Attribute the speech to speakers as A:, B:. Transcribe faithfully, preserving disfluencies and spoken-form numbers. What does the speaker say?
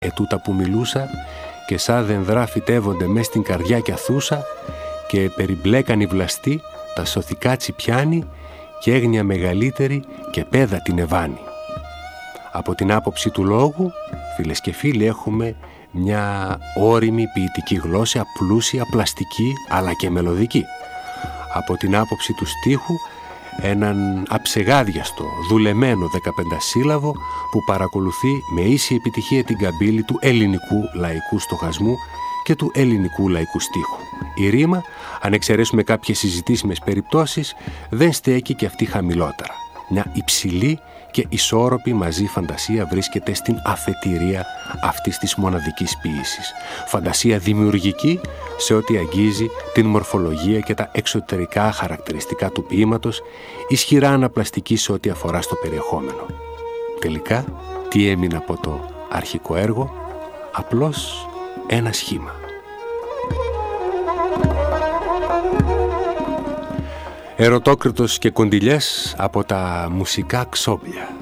A: ετούτα που μιλούσα και σαν δενδρά φυτεύονται μες στην καρδιά κι αθούσα και περιμπλέκαν οι βλαστοί τα σωθικά τσιπιάνι και έγνοια μεγαλύτερη και πέδα την Εβάνη. Από την άποψη του λόγου, φίλες και φίλοι, έχουμε μια όριμη ποιητική γλώσσα, πλούσια, πλαστική αλλά και μελωδική. Από την άποψη του στίχου, έναν αψεγάδιαστο, δουλεμένο δεκαπεντασύλλαβο που παρακολουθεί με ίση επιτυχία την καμπύλη του ελληνικού λαϊκού στοχασμού και του ελληνικού λαϊκού στίχου. Η ρήμα, αν εξαιρέσουμε κάποιες συζητήσιμες περιπτώσεις, δεν στέκει και αυτή χαμηλότερα. Μια υψηλή και ισόρροπη μαζί φαντασία βρίσκεται στην αφετηρία αυτής της μοναδικής ποίησης. Φαντασία δημιουργική σε ό,τι αγγίζει την μορφολογία και τα εξωτερικά χαρακτηριστικά του ποίηματος, ισχυρά αναπλαστική σε ό,τι αφορά στο περιεχόμενο. Τελικά, τι έμεινε από το αρχικό έργο? Απλώς ένα σχήμα. Ερωτόκριτος και κοντιλιές από τα μουσικά ξόμπλια.